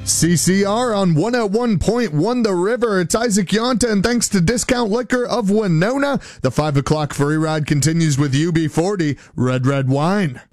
CCR on 101.1 The River. It's Isaac Yonta, and thanks to Discount Liquor of Winona, the 5 o'clock free ride continues with UB40 Red Wine.